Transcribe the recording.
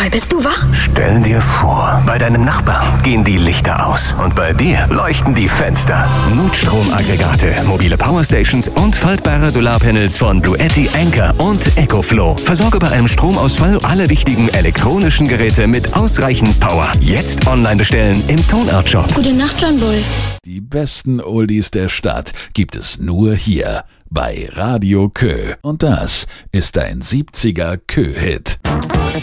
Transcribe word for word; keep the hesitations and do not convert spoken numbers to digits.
bist du wach? Stell dir vor, bei deinem Nachbarn gehen die Lichter aus und bei dir leuchten die Fenster. Notstromaggregate, mobile Powerstations und faltbare Solarpanels von Bluetti, Anker und EcoFlow. Versorge bei einem Stromausfall alle wichtigen elektronischen Geräte mit ausreichend Power. Jetzt online bestellen im Tonart-Shop. Gute Nacht, John Bull. Die besten Oldies der Stadt gibt es nur hier bei Radio Kö. Und das ist ein siebziger Kö-Hit.